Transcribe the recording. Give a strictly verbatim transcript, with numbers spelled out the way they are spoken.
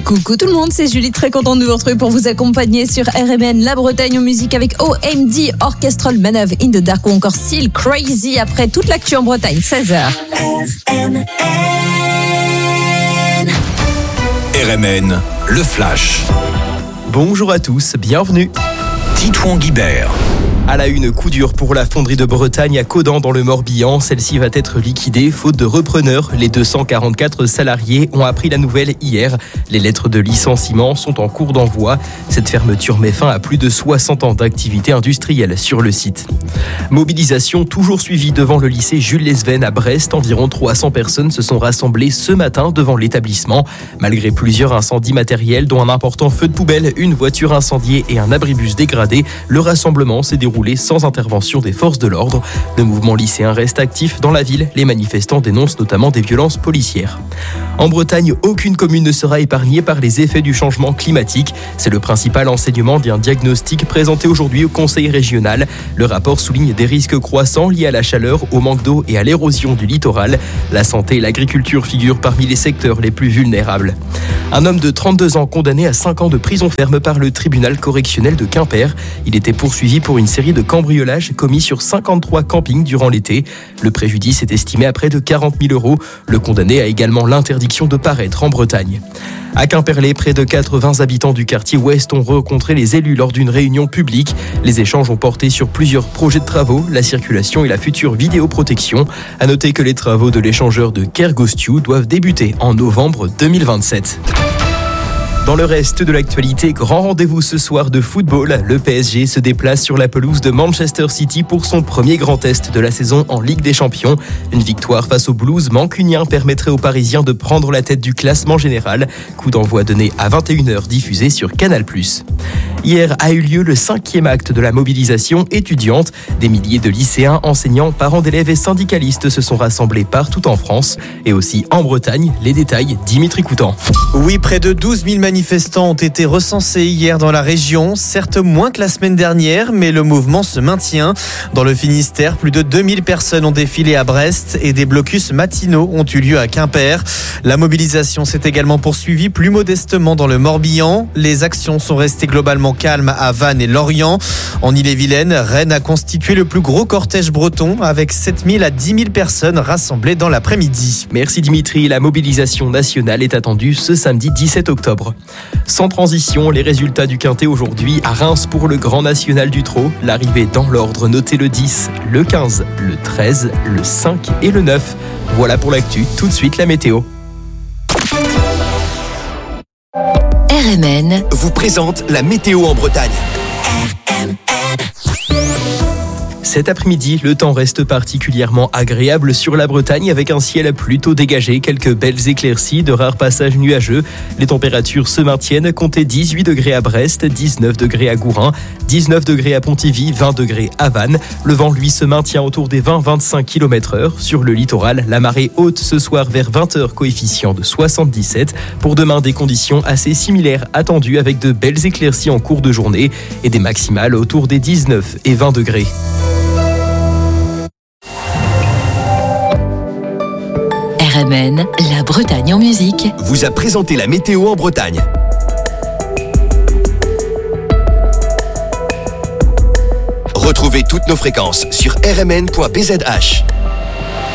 Coucou tout le monde, c'est Julie, très contente de vous retrouver pour vous accompagner sur R M N, la Bretagne en musique avec O M D, Orchestral Manœuvre in the Dark ou encore Seal Crazy après toute l'actu en Bretagne, seize heures. R M N, R M N, le Flash. Bonjour à tous, bienvenue. Titouan Guibert. À la une, coup dur pour la fonderie de Bretagne à Caudan dans le Morbihan. Celle-ci va être liquidée faute de repreneurs. Les deux cent quarante-quatre salariés ont appris la nouvelle hier. Les lettres de licenciement sont en cours d'envoi. Cette fermeture met fin à plus de soixante ans d'activité industrielle sur le site. Mobilisation toujours suivie devant le lycée Jules Lesven à Brest. Environ trois cents personnes se sont rassemblées ce matin devant l'établissement. Malgré plusieurs incendies matériels, dont un important feu de poubelle, une voiture incendiée et un abribus dégradé, le rassemblement s'est déroulé sans intervention des forces de l'ordre. Le mouvement lycéen reste actif dans la ville. Les manifestants dénoncent notamment des violences policières. En Bretagne, aucune commune ne sera épargnée par les effets du changement climatique. C'est le principal enseignement d'un diagnostic présenté aujourd'hui au Conseil régional. Le rapport souligne des risques croissants liés à la chaleur, au manque d'eau et à l'érosion du littoral. La santé et l'agriculture figurent parmi les secteurs les plus vulnérables. Un homme de trente-deux ans condamné à cinq ans de prison ferme par le tribunal correctionnel de Quimper. Il était poursuivi pour une série de cambriolages commis sur cinquante-trois campings durant l'été. Le préjudice est estimé à près de quarante mille euros. Le condamné a également l'interdiction de paraître en Bretagne. À Quimperlé, près de quatre-vingts habitants du quartier Ouest ont rencontré les élus lors d'une réunion publique. Les échanges ont porté sur plusieurs projets de travaux, la circulation et la future vidéoprotection. À noter que les travaux de l'échangeur de Kergostiu doivent débuter en novembre deux mille vingt-sept. Dans le reste de l'actualité, grand rendez-vous ce soir de football. Le P S G se déplace sur la pelouse de Manchester City pour son premier grand test de la saison en Ligue des Champions. Une victoire face aux Blues mancuniens permettrait aux Parisiens de prendre la tête du classement général. Coup d'envoi donné à vingt et une heures diffusé sur Canal plus. Hier a eu lieu le cinquième acte de la mobilisation étudiante. Des milliers de lycéens, enseignants, parents d'élèves et syndicalistes se sont rassemblés partout en France et aussi en Bretagne. Les détails, Dimitri Coutan. Oui, près de douze mille manifestants ont été recensés hier dans la région, certes moins que la semaine dernière, mais le mouvement se maintient. Dans le Finistère, plus de deux mille personnes ont défilé à Brest et des blocus matinaux ont eu lieu à Quimper. La mobilisation s'est également poursuivie plus modestement dans le Morbihan. Les actions sont restées globalement calmes à Vannes et Lorient. En Ille-et-Vilaine, Rennes a constitué le plus gros cortège breton avec sept mille à dix mille personnes rassemblées dans l'après-midi. Merci Dimitri, la mobilisation nationale est attendue ce samedi dix-sept octobre. Sans transition, les résultats du Quintet aujourd'hui à Reims pour le Grand National du Trot. L'arrivée dans l'ordre, notez le dix, le quinze, le treize, le cinq et le neuf. Voilà pour l'actu, tout de suite la météo. R M N vous présente la météo en Bretagne. Cet après-midi, le temps reste particulièrement agréable sur la Bretagne avec un ciel plutôt dégagé, quelques belles éclaircies, de rares passages nuageux. Les températures se maintiennent, comptez dix-huit degrés à Brest, dix-neuf degrés à Gourin, dix-neuf degrés à Pontivy, vingt degrés à Vannes. Le vent, lui, se maintient autour des vingt à vingt-cinq kilomètres heure. Sur le littoral, la marée haute ce soir vers vingt heures, coefficient de soixante-dix-sept. Pour demain, des conditions assez similaires attendues avec de belles éclaircies en cours de journée et des maximales autour des dix-neuf et vingt degrés. R M N, la Bretagne en musique, vous a présenté la météo en Bretagne. Retrouvez toutes nos fréquences sur r m n point b z h.